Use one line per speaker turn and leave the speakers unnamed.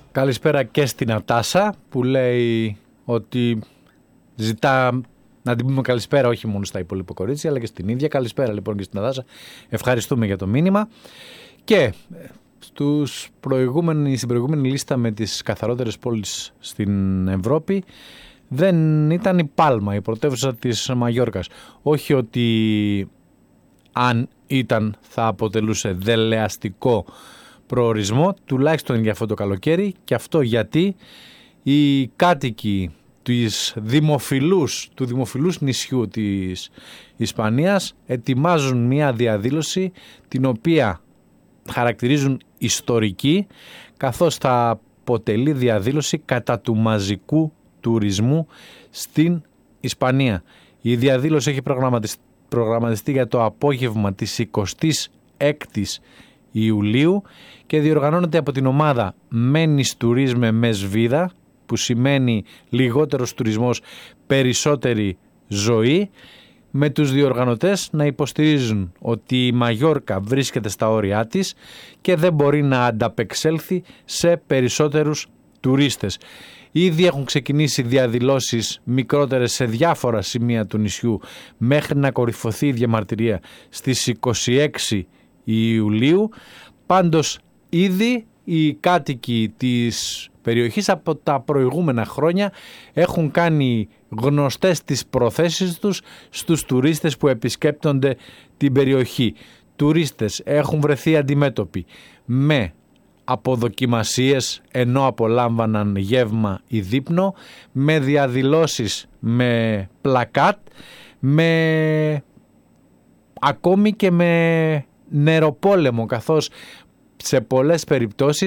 Καλησπέρα και στην Νατάσα που λέει ότι ζητά να την πούμε καλησπέρα όχι μόνο στα υπόλοιπα κορίτσια αλλά και στην ίδια. Καλησπέρα λοιπόν και στην Νατάσα. Ευχαριστούμε για το μήνυμα. Και στην προηγούμενη λίστα με τις καθαρότερες πόλεις στην Ευρώπη δεν ήταν η Πάλμα, η πρωτεύουσα της Μαγιόρκας. Όχι ότι αν ήταν θα αποτελούσε δελεαστικό προορισμό, τουλάχιστον για αυτό το καλοκαίρι, και αυτό γιατί οι κάτοικοι του δημοφιλούς νησιού της Ισπανίας ετοιμάζουν μια διαδήλωση την οποία χαρακτηρίζουν ιστορική, καθώς θα αποτελεί διαδήλωση κατά του μαζικού τουρισμού στην Ισπανία. Η διαδήλωση έχει προγραμματιστεί για το απόγευμα της 26ης Ιουλίου και διοργανώνεται από την ομάδα Μένεις Τουρίσμε Μεσβίδα, που σημαίνει λιγότερος τουρισμός, περισσότερη ζωή, με τους διοργανωτές να υποστηρίζουν ότι η Μαγιόρκα βρίσκεται στα όρια της και δεν μπορεί να ανταπεξέλθει σε περισσότερους τουρίστες. Ήδη έχουν ξεκινήσει διαδηλώσεις μικρότερες σε διάφορα σημεία του νησιού μέχρι να κορυφωθεί η διαμαρτυρία στις 26 Ιουλίου. Πάντως ήδη οι κάτοικοι της περιοχής από τα προηγούμενα χρόνια έχουν κάνει γνωστές τις προθέσεις τους στους τουρίστες που επισκέπτονται την περιοχή. Τουρίστες έχουν βρεθεί αντιμέτωποι με αποδοκιμασίες ενώ απολάμβαναν γεύμα ή δείπνο, με διαδηλώσεις με πλακάτ, ακόμη και με νεροπόλεμο, καθώς σε πολλές περιπτώσεις